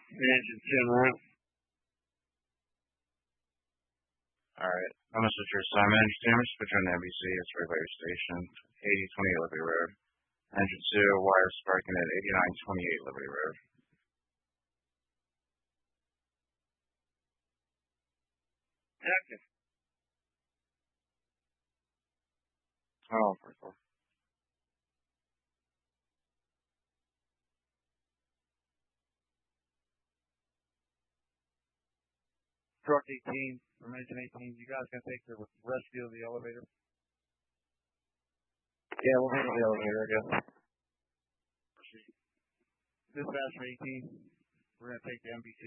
Engine 10 round. Alright. I'm going to switch your assignment. Engine damage, switch on the NBC. It's Railway Station. 8028 Liberty Road. Engine 2, wire sparking at 8928 Liberty Road. Active. Oh, for cool. Truck 18 from Engine 18. You guys can take the rescue of the elevator? Yeah, we'll handle the elevator, I guess. Dispatch for 18. We're going to take the NBC.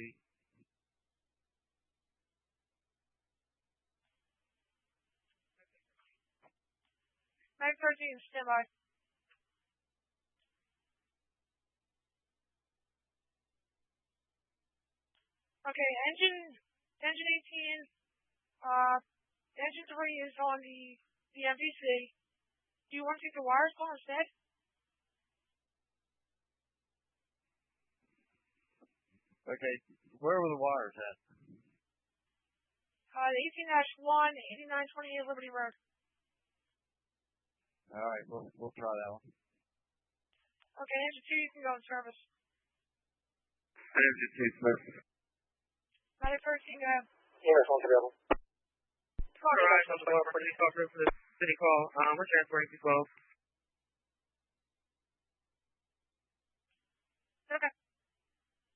Mag 13, stand by. Okay, engine 18, engine 3 is on the MVC. Do you want to take the wires call instead? Okay, where were the wires at? The 18-1, 8928 Liberty Road. Alright, we'll try that one. Okay, engine 2, you can go in service. Engine 2, service. Mag 13, go ahead. EMS 1 available. Alright, I'm going for the call for the city call. We're transferring to 12.